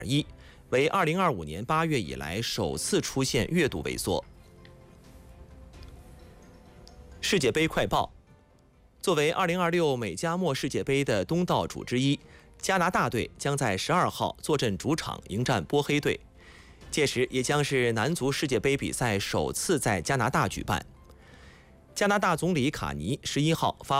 1，为2025年8月以来首次出现月度萎缩。世界杯快报：作为2026美加墨世界杯的东道主之一，加拿大队将在12号坐镇主场迎战波黑队，届时也将是男足世界杯比赛首次在加拿大举办。加拿大总理卡尼11号发